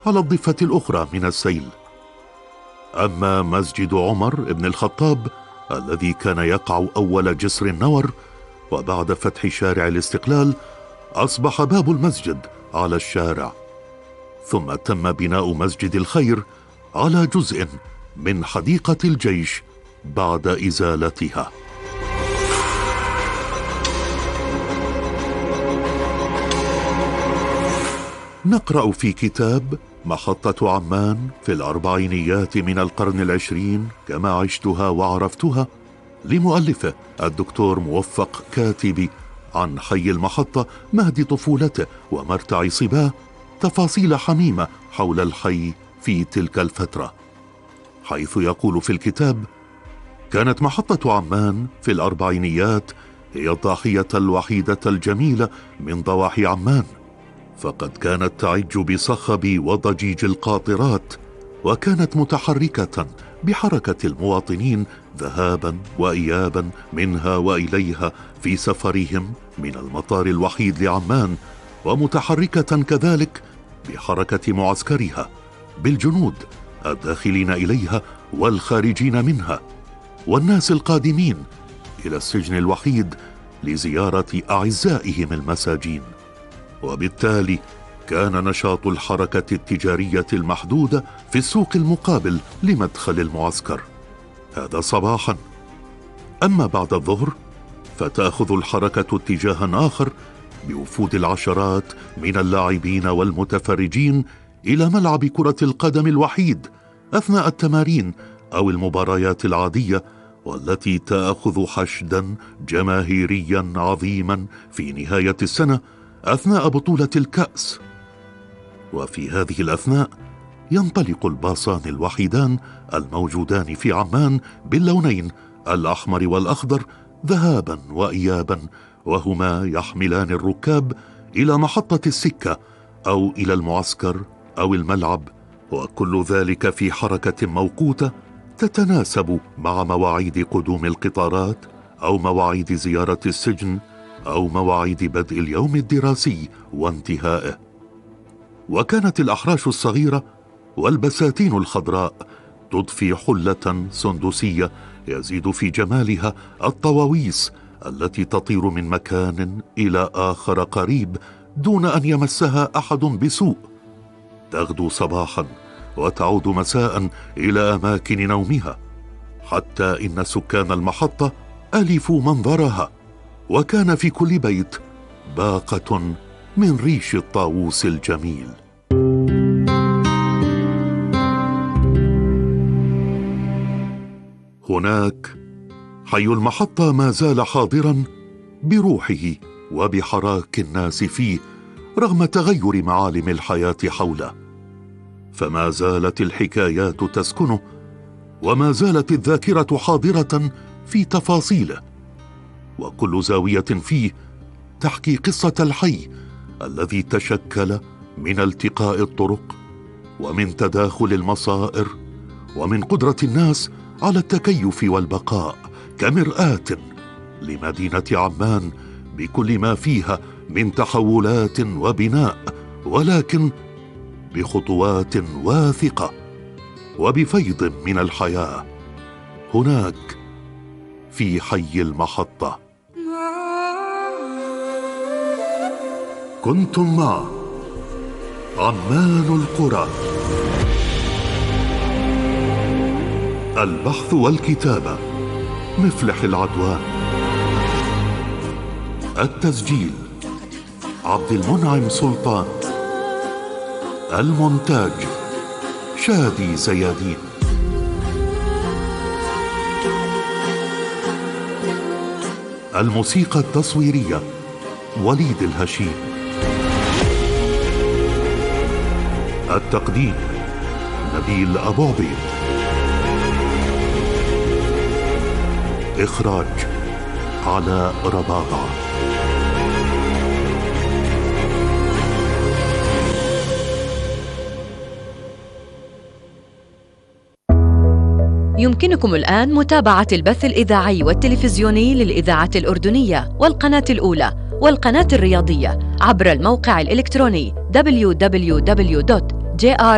على الضفة الأخرى من السيل. أما مسجد عمر بن الخطاب الذي كان يقع أول جسر النور، وبعد فتح شارع الاستقلال أصبح باب المسجد على الشارع، ثم تم بناء مسجد الخير على جزء من حديقة الجيش بعد إزالتها. نقرأ في كتاب محطة عمان في الأربعينيات من القرن العشرين كما عشتها وعرفتها لمؤلفه الدكتور موفق كاتبي عن حي المحطة، مهد طفولته ومرتع صباه، تفاصيل حميمة حول الحي في تلك الفترة، حيث يقول في الكتاب: كانت محطة عمان في الأربعينيات هي الضاحية الوحيدة الجميلة من ضواحي عمان، فقد كانت تعج بصخب وضجيج القاطرات، وكانت متحركة بحركة المواطنين ذهابا وإيابا منها وإليها في سفرهم من المطار الوحيد لعمان، ومتحركة كذلك بحركة معسكرها بالجنود الداخلين إليها والخارجين منها، والناس القادمين إلى السجن الوحيد لزيارة أعزائهم المساجين. وبالتالي كان نشاط الحركة التجارية المحدودة في السوق المقابل لمدخل المعسكر، هذا صباحا. أما بعد الظهر فتأخذ الحركة اتجاها آخر بوفود العشرات من اللاعبين والمتفرجين إلى ملعب كرة القدم الوحيد أثناء التمارين أو المباريات العادية، والتي تأخذ حشدا جماهيريا عظيما في نهاية السنة أثناء بطولة الكأس. وفي هذه الأثناء ينطلق الباصان الوحيدان الموجودان في عمان باللونين الأحمر والأخضر ذهابا وإيابا، وهما يحملان الركاب إلى محطة السكة أو إلى المعسكر أو الملعب، وكل ذلك في حركة موقوتة تتناسب مع مواعيد قدوم القطارات أو مواعيد زيارة السجن أو مواعيد بدء اليوم الدراسي وانتهائه. وكانت الأحراش الصغيرة والبساتين الخضراء تضفي حلة سندسية يزيد في جمالها الطواويس التي تطير من مكان إلى آخر قريب دون أن يمسها أحد بسوء، تغدو صباحا وتعود مساء إلى أماكن نومها، حتى إن سكان المحطة ألفوا منظرها، وكان في كل بيت باقة من ريش الطاووس الجميل. هناك حي المحطة ما زال حاضرا بروحه وبحراك الناس فيه رغم تغير معالم الحياة حوله، فما زالت الحكايات تسكنه، وما زالت الذاكرة حاضرة في تفاصيله، وكل زاوية فيه تحكي قصة الحي الذي تشكل من التقاء الطرق ومن تداخل المصائر ومن قدرة الناس على التكيف والبقاء كمرآة لمدينة عمان بكل ما فيها من تحولات وبناء، ولكن بخطوات واثقة وبفيض من الحياة هناك في حي المحطة. كنتم مع عمان القرى، البحث والكتابة مفلح العدوان، التسجيل عبد المنعم سلطان، المونتاج شادي زيادين، الموسيقى التصويرية وليد الهشيم، التقديم نبيل أبو عبيد، إخراج علاء رباغة. يمكنكم الآن متابعة البث الإذاعي والتلفزيوني للإذاعة الأردنية والقناة الأولى والقناة الرياضية عبر الموقع الإلكتروني www.jr